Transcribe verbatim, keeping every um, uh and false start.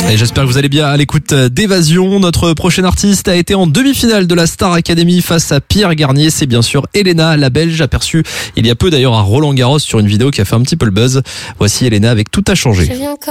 Et j'espère que vous allez bien à l'écoute d'Évasion. Notre prochain artiste a été en demi-finale de la Star Academy face à Pierre Garnier. C'est bien sûr Elena, la Belge, aperçue il y a peu d'ailleurs à Roland Garros sur une vidéo qui a fait un petit peu le buzz. Voici Elena avec Tout a changé.